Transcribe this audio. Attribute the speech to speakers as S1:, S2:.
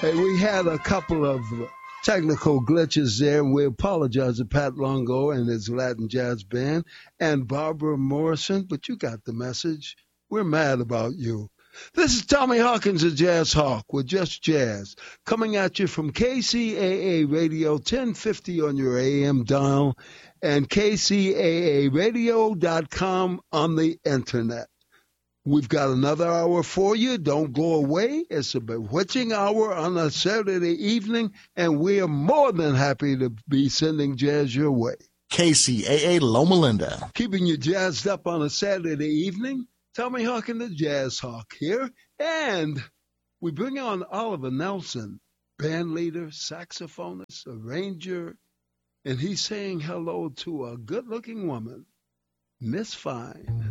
S1: Hey, we had a couple of technical glitches there, and we apologize to Pat Longo and his Latin Jazz Band and Barbara Morrison, but you got the message. We're mad about you. This is Tommy Hawkins of Jazz Hawk with Just Jazz, coming at you from KCAA Radio 1050 on your AM dial and KCAAradio.com on the internet. We've got another hour for you. Don't go away. It's a bewitching hour on a Saturday evening, and we are more than happy to be sending jazz your way.
S2: KCAA Loma Linda.
S1: Keeping you jazzed up on a Saturday evening. Tommy Hawk and the Jazz Hawk here. And we bring on Oliver Nelson, band leader, saxophonist, arranger, and he's saying hello to a good-looking woman, Miss Fine.